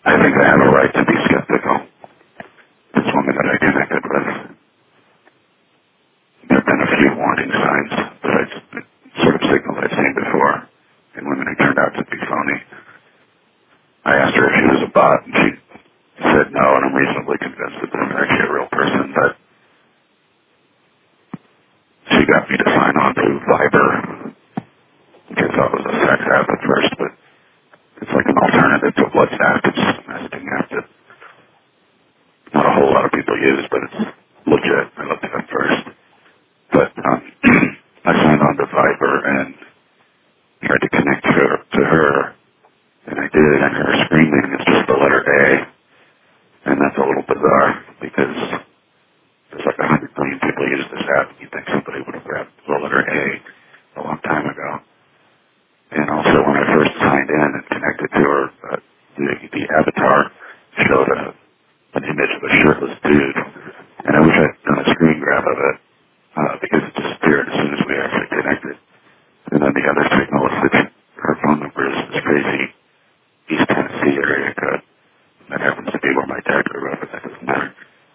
I think I have a right to be skeptical. This woman that I connected with, there have been a few warning signs that I sort of signaled I've seen before in women who turned out to be phony. I asked her if she was a bot, and she said no, and I'm reasonably convinced that this is actually a real person, but she got me to sign on to Viber, which I thought was a sex app at first, but it's like an alternative to WhatsApp. It's just a messaging app that not a whole lot of people use, but it's legit. I looked it up first. But I signed on to Viber and tried to connect to her, and I did, and her screen name is just the letter A, and that's a little bizarre because there's like 100 million people use this app, and you'd think somebody would have grabbed the letter A a long time ago. And also, when I first signed in and connected to her, the avatar showed an image of a shirtless dude, and I wish I'd done a screen grab of it because it disappeared as soon as we actually connected. And then the other signal is that her phone number is this crazy East Tennessee area code. That happens to be where my dad grew up, but that doesn't matter.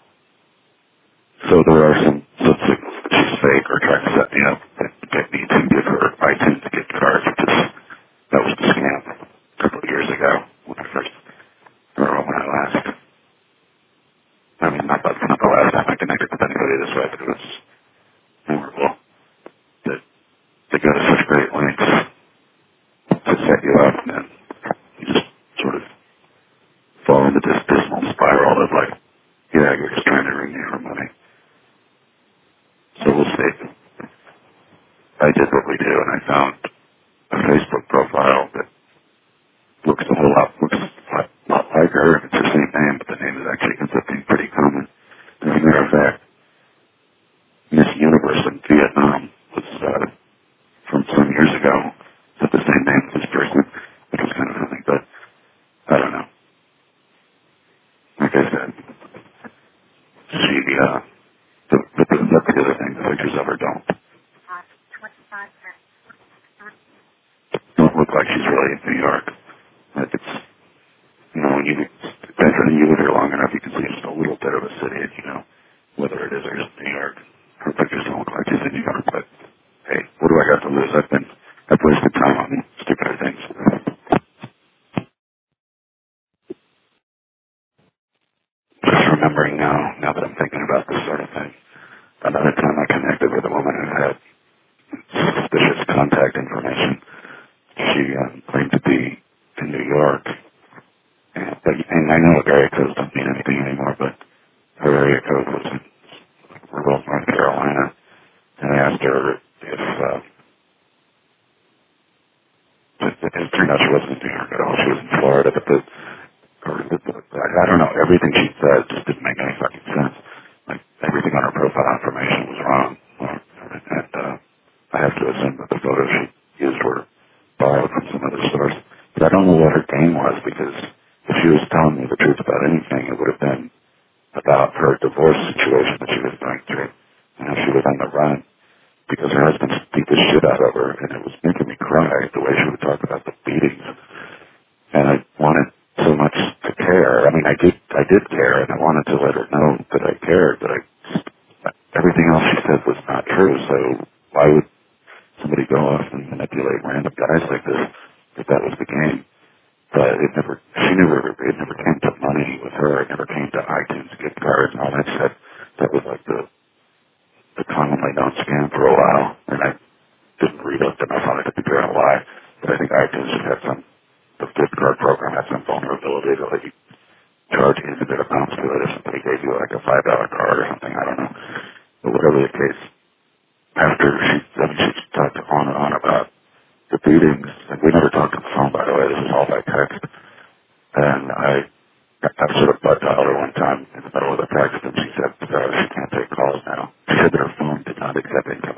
So there are some signals that she's fake or trying to set me up and get me to give her iTunes gift cards, that was the scam a couple of years ago when I last. I mean, not the last time I connected with anybody this way, but it was memorable that they go to such great lengths to set you up, and then you just sort of fall into this dismal spiral of like, yeah, you're just trying to ring me for money. So we'll see. I did what we do, and I found a Facebook profile that looks a lot like her, and it's her same name, but the name is actually ends up being pretty common. As a matter of fact, Miss Universe in Vietnam was from some years ago, had the same name as this person, which was kind of funny, but I don't know. Like I said, she, that's the other thing, the pictures of her don't look like she's really in New York. Like it's, when you live here long enough, you can see just a little bit of a city, and you know whether it is or isn't New York. Her pictures don't look like she's in New York, but hey, what do I got to lose? I've wasted time on stupider things. Just remembering now that I'm thinking about this sort of thing, another time I connected with a woman who had suspicious contact information. She claimed to be in New York, and I know area codes don't mean anything anymore, but her area code was in rural North Carolina, and I asked her if it turned out she wasn't in New York at all. She was in Florida, but I don't know, everything she said just didn't make any fucking sense. Like, everything on her profile information was wrong, and I have to assume that the photos she used were borrowed from some other source. But I don't know what her game was, because if she was telling me the truth about anything, it would have been about her divorce situation that she was going through, and how she was on the run because her husband beat the shit out of her, and it was making me cry the way she would talk about the beatings. And I wanted so much to care. I mean, I did care, and I wanted to let her know that I cared, but everything else she said was not true, so why would somebody go off and manipulate random guys like this if that was the game? But it never came to money with her. It never came to iTunes gift cards and all that shit. That was like the commonly known scam for a while, and I didn't read up enough on it to figure out why. But I think iTunes had the gift card program had some vulnerability to let you charge infinite amounts to it if somebody gave you like a $5 card or something. I don't know. But whatever the case, after she talked on and on about the beatings, and we never talked on the phone, by the way. This is all by text. And I sort of butt dialed her one time in the middle of the text, and she said she can't take calls now. She said that her phone did not accept incoming